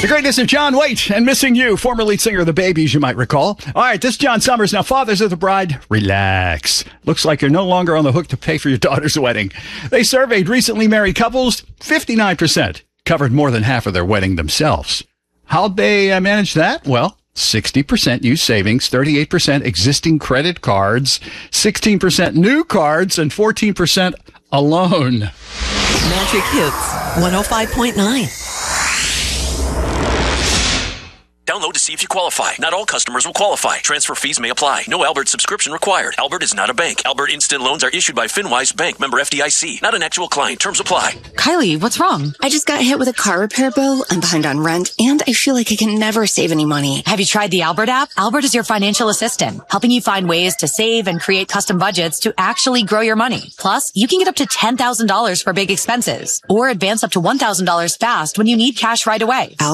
The greatness of John Waite and Missing You, former lead singer of the Babies, you might recall. All right, this is John Summers. Now, fathers of the bride, relax. Looks like you're no longer on the hook to pay for your daughter's wedding. They surveyed recently married couples. 59% covered more than half of their wedding themselves. How'd they manage that? Well, 60% used savings, 38% existing credit cards, 16% new cards, and 14% alone. Magic Hits 105.9. Download to see if you qualify. Not all customers will qualify. Transfer fees may apply. No Albert subscription required. Albert is not a bank. Albert Instant Loans are issued by FinWise Bank, member FDIC. Not an actual client. Terms apply. Kylie, what's wrong? I just got hit with a car repair bill. I'm behind on rent, and I feel like I can never save any money. Have you tried the Albert app? Albert is your financial assistant, helping you find ways to save and create custom budgets to actually grow your money. Plus, you can get up to $10,000 for big expenses, or advance up to $1,000 fast when you need cash right away.